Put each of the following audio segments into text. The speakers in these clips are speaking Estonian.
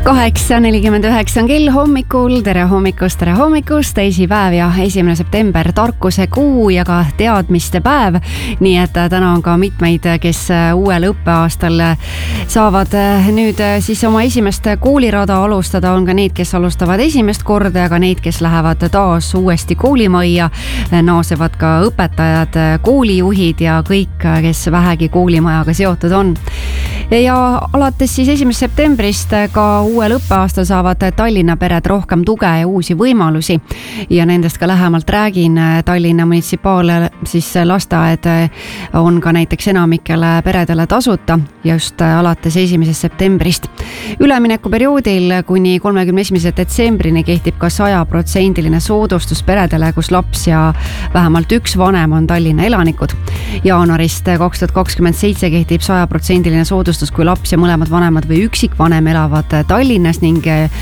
8:49 on kell hommikul, tere hommikust, teisipäev ja 1. september, tarkuse kuu ja ka teadmiste päev. Nii et täna on ka mitmeid, kes uuel õppeaastal saavad nüüd siis oma esimest koolirada alustada, on ka neid, kes alustavad esimest korda ja ka neid, kes lähevad taas uuesti koolimajja, naasevad ka õpetajad, koolijuhid ja kõik, kes vähegi koolimajaga seotud on. Ja alates siis 1. septembrist ka uuel õppeaastal saavad Tallinna pered rohkem tuge ja uusi võimalusi ja nendest ka lähemalt räägin. Tallinna munitsipaal siis lasteaed on ka näiteks enamikele peredele tasuta just alates 1. septembrist. Üleminekuperioodil kuni 31. detsembrini kehtib ka 100% soodustus peredele, kus laps ja vähemalt üks vanem on Tallinna elanikud. Jaanuarist 2027 kehtib 100% soodustus, kui laps ja mõlemad vanemad või üksikvanem elavad Tallinnas ning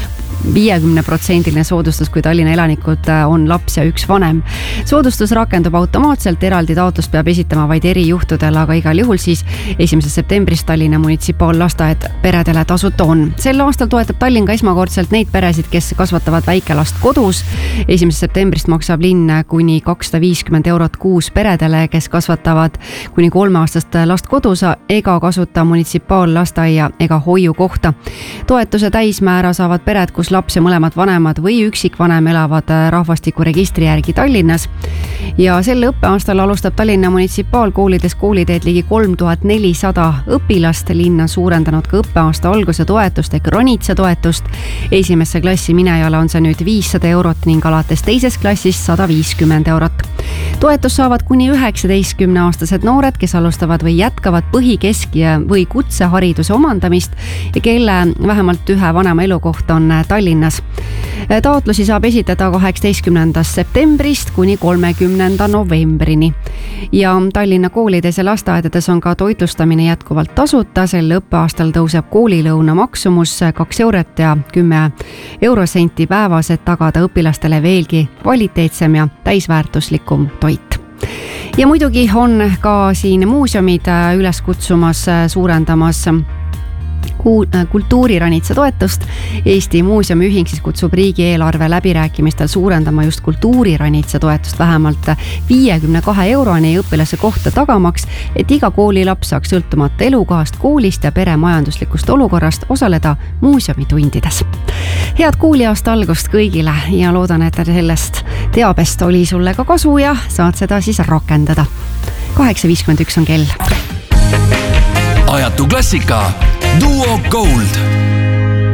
50% soodustus, kui Tallinna elanikud on laps ja üks vanem. Soodustus rakendub automaatselt, eraldi taotlust peab esitama vaid erijuhtudel, aga igal juhul siis 1. septembrist Tallinna munitsipaallasteaed peredele tasuta on. Sel aastal toetab Tallinn ka esmakordselt neid peresid, kes kasvatavad väikelast kodus. 1. septembrist maksab linn kuni 250 eurot kuus peredele, kes kasvatavad kuni 3-aastast last kodus ega kasuta munitsipaallasteaia ega hoiukohta. Toetuse täismäära saavad pered, kus laps ja mõlemad vanemad või üksikvanem elavad rahvastikuregistri järgi Tallinnas. Ja sel õppeaastal alustab Tallinna munitsipaalkoolides kooliteed ligi 3400 õpilast. Linn on suurendanud ka õppeaasta alguse toetust ehk Ranitsa toetust. Esimesse klassi minejale on see nüüd 500 eurot ning alates teises klassis 150 eurot. Toetus saavad kuni 19-aastased noored, kes alustavad või jätkavad põhikesk- või kutsehariduse omandamist ja kelle vähemalt ühe vanema elukoht on Tallinnas. Taotlusi saab esitada 18. septembrist kuni 30. novembrini. Ja Tallinna koolides ja lasteaedades on ka toitlustamine jätkuvalt tasuta. Sel õppeaastal tõuseb koolilõuna maksumus 2 eurot ja 10 eurosenti päevas, et tagada õpilastele veelgi kvaliteetsem ja täisväärtuslikum toit. Ja muidugi on ka siin muuseumid üles kutsumas suurendamas kultuuriranitsa toetust. Eesti Muuseumi ühing siis kutsub riigieelarve läbirääkimistel suurendama just kultuuriranitsa toetust vähemalt 52 euroni õpilase kohta, tagamaks, et iga koolilaps saaks sõltumata elukohast, koolist ja pere majanduslikust olukorrast osaleda muuseumitundides. Head kooliaasta algust kõigile ja loodan, et sellest teabest oli sulle ka kasu ja saad seda siis rakendada. 8:51 on kell. Ajatu klassika Duo Gold.